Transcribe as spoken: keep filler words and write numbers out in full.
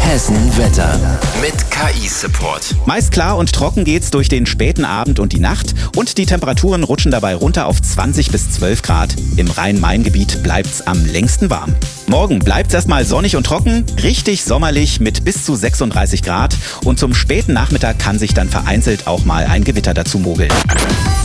Hessen Wetter mit K I-Support. Meist klar und trocken geht's durch den späten Abend und die Nacht und die Temperaturen rutschen dabei runter auf zwanzig bis zwölf Grad. Im Rhein-Main-Gebiet bleibt's am längsten warm. Morgen bleibt's erstmal sonnig und trocken, richtig sommerlich mit bis zu sechsunddreißig Grad und zum späten Nachmittag kann sich dann vereinzelt auch mal ein Gewitter dazu mogeln.